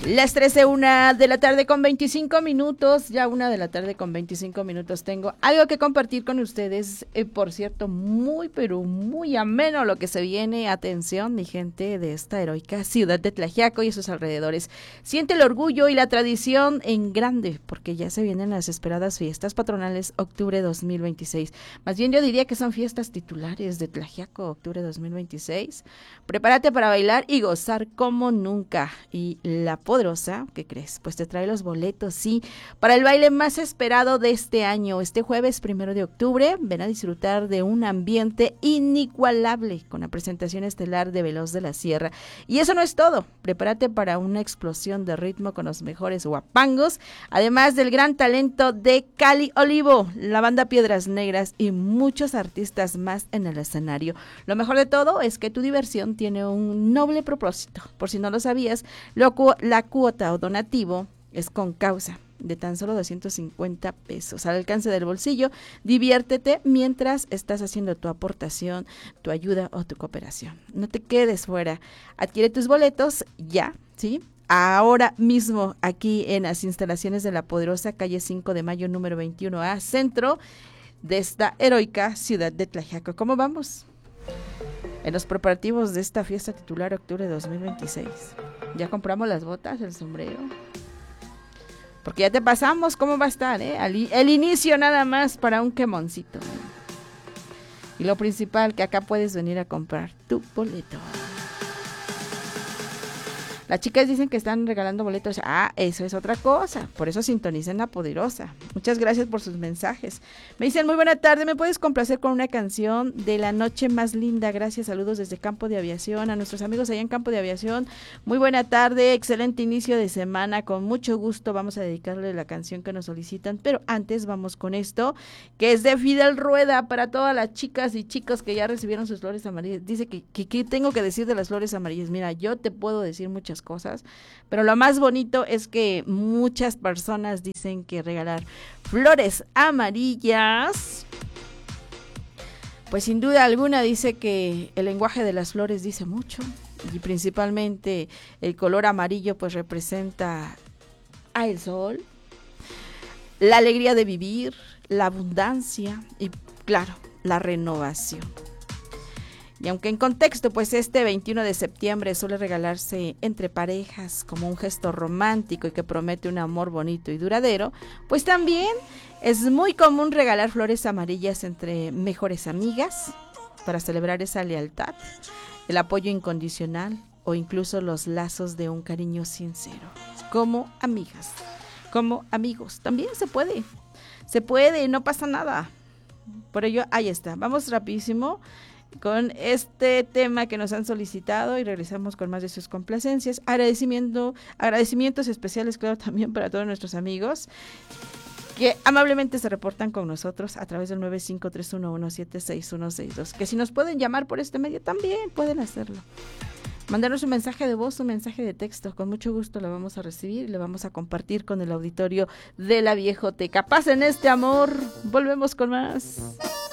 Las 13:01 de la tarde con 25 minutos, ya 1 de la tarde con 25 minutos. Tengo algo que compartir con ustedes, por cierto, pero muy ameno lo que se viene. Atención, mi gente de esta heroica ciudad de Tlaxiaco y sus alrededores. Siente el orgullo y la tradición en grande, porque ya se vienen las esperadas fiestas patronales octubre 2026. Más bien yo diría que son fiestas titulares de Tlaxiaco, octubre 2026. Prepárate para bailar y gozar como nunca. Y la Poderosa, ¿qué crees? Pues te trae los boletos, sí, para el baile más esperado de este año. Este jueves 1 de octubre, ven a disfrutar de un ambiente inigualable con la presentación estelar de Veloz de la Sierra. Y eso no es todo, prepárate para una explosión de ritmo con los mejores guapangos, además del gran talento de Cali Olivo, la banda Piedras Negras y muchos artistas más en el escenario. Lo mejor de todo es que tu diversión tiene un noble propósito. Por si no lo sabías, la cuota o donativo es con causa de tan solo 250 pesos al alcance del bolsillo. Diviértete mientras estás haciendo tu aportación, tu ayuda o tu cooperación. No te quedes fuera. Adquiere tus boletos ya, ¿sí? Ahora mismo aquí en las instalaciones de La Poderosa, calle 5 de Mayo, número 21A, centro de esta heroica ciudad de Tlaxiaco. ¿Cómo vamos en los preparativos de esta fiesta titular octubre de 2026? ¿Ya compramos las botas, el sombrero? Porque ya te pasamos cómo va a estar, el inicio nada más para un quemoncito. Y lo principal, que acá puedes venir a comprar tu boleto. Las chicas dicen que están regalando boletos. Eso es otra cosa. Por eso sintonicen La Poderosa. Muchas gracias por sus mensajes. Me dicen, muy buena tarde, ¿me puedes complacer con una canción de La Noche Más Linda? Gracias, saludos desde Campo de Aviación. A nuestros amigos allá en Campo de Aviación, muy buena tarde, excelente inicio de semana. Con mucho gusto vamos a dedicarle la canción que nos solicitan. Pero antes vamos con esto, que es de Fidel Rueda, para todas las chicas y chicos que ya recibieron sus flores amarillas. Dice que tengo que decir de las flores amarillas. Mira, yo te puedo decir muchas cosas, pero lo más bonito es que muchas personas dicen que regalar flores amarillas, pues sin duda alguna dice que el lenguaje de las flores dice mucho, y principalmente el color amarillo pues representa al sol, la alegría de vivir, la abundancia y claro, la renovación. Y aunque en contexto, pues este 21 de septiembre suele regalarse entre parejas como un gesto romántico y que promete un amor bonito y duradero, pues también es muy común regalar flores amarillas entre mejores amigas para celebrar esa lealtad, el apoyo incondicional o incluso los lazos de un cariño sincero. Como amigas, como amigos, también se puede, no pasa nada. Por ello, ahí está, vamos rapidísimo con este tema que nos han solicitado y regresamos con más de sus complacencias. Agradecimientos especiales, claro, también para todos nuestros amigos que amablemente se reportan con nosotros a través del 95311766162, que si nos pueden llamar por este medio también pueden hacerlo. Mandarnos un mensaje de voz, un mensaje de texto, con mucho gusto lo vamos a recibir y lo vamos a compartir con el auditorio de La Viejoteca. Pasen este amor, volvemos con más.